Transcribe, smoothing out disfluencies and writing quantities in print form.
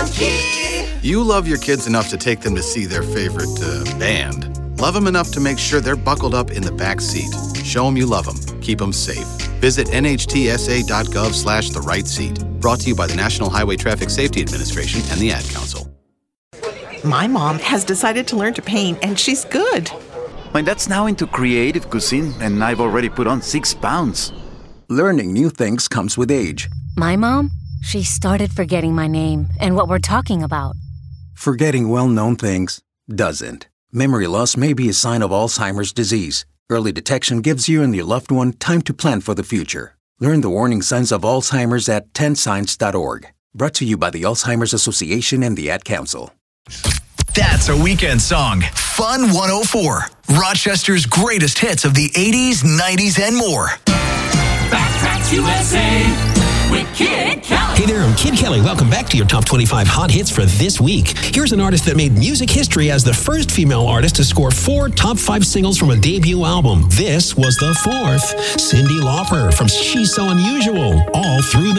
Monkey. You love your kids enough to take them to see their favorite band. Love them enough to make sure they're buckled up in the back seat. Show them you love them. Keep them safe. Visit nhtsa.gov/the right seat. Brought to you by the National Highway Traffic Safety Administration and the Ad Council. My mom has decided to learn to paint, and she's good. My dad's now into creative cuisine, and I've already put on 6 pounds. Learning new things comes with age. My mom, she started forgetting my name and what we're talking about. Forgetting well-known things doesn't. Memory loss may be a sign of Alzheimer's disease. Early detection gives you and your loved one time to plan for the future. Learn the warning signs of Alzheimer's at 10signs.org. Brought to you by the Alzheimer's Association and the Ad Council. That's a weekend song. Fun 104. Rochester's greatest hits of the 80s, 90s, and more. Backtracks USA with Kid Kelly. Hey there, I'm Kid Kelly. Welcome back to your Top 25 Hot Hits for this week. Here's an artist that made music history as the first female artist to score 4 top 5 singles from a debut album. This was the 4th. Cyndi Lauper from She's So Unusual. All through